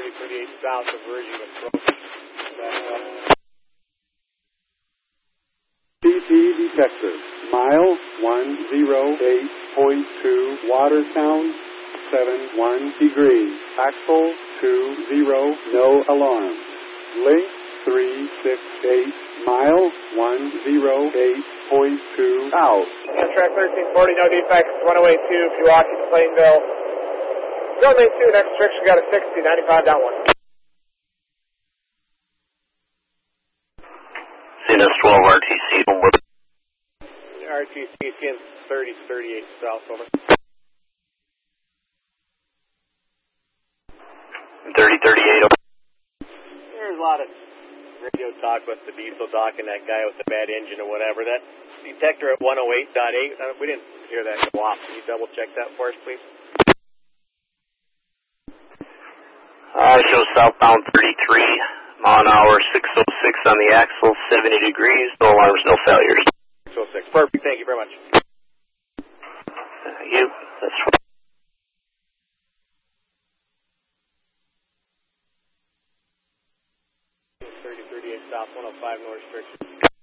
3038 south of Virgin approach. CT detector, mile 108.2, Watertown, 71 degrees, axle 20, no alarm. Link 368, mile 108.2, out. Track 1340, no defects, 1082, Pewaukee to Plainville. Runway 2, next restriction got a 60, 95 down 1. CNS 12 RTC, over. RTC, CN 3038 south, over. 3038, over. There's a lot of radio talk with the diesel dock and that guy with the bad engine or whatever. That detector at 108.8, we didn't hear that go off. Can you double check that for us, please? Show southbound 33, mile an hour, 606 on the axle, 70 degrees, no alarms, no failures. 606, perfect, thank you very much. Thank you, that's 3038 south, 105 no restriction.